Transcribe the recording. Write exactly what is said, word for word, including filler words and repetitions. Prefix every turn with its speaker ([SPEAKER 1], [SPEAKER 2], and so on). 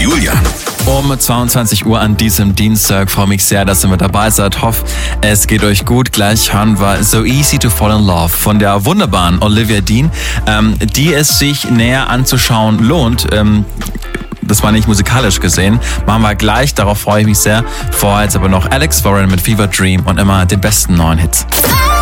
[SPEAKER 1] Julian.
[SPEAKER 2] Um zweiundzwanzig Uhr an diesem Dienstag. Freue mich sehr, dass ihr mit dabei seid. Hoffe, es geht euch gut. Gleich hören wir So Easy to Fall in Love von der wunderbaren Olivia Dean, ähm, die es sich näher anzuschauen lohnt. Ähm, Das war nicht musikalisch gesehen. Machen wir gleich, darauf freue ich mich sehr. Vorher jetzt aber noch Alex Warren mit Fever Dream und immer den besten neuen Hits.